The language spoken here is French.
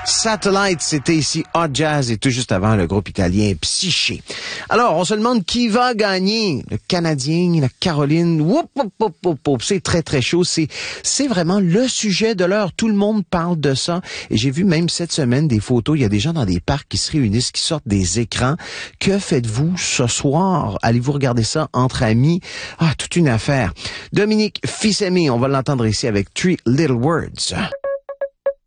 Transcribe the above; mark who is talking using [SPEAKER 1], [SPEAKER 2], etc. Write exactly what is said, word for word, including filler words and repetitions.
[SPEAKER 1] Satellite, c'était ici Hot Jazz et tout juste avant le groupe italien Psyché. Alors, on se demande qui va gagner. Le Canadien, la Caroline. Whoop, whoop, whoop, whoop, whoop. C'est très, très chaud. C'est, c'est vraiment le sujet de l'heure. Tout le monde parle de ça. Et j'ai vu même cette semaine des photos. Il y a des gens dans des parcs qui se réunissent, qui sortent des écrans. Que faites-vous ce soir? Allez-vous regarder ça entre amis? Ah, toute une affaire. Dominique Fils-Aimé, on va l'entendre ici avec Three Little Words.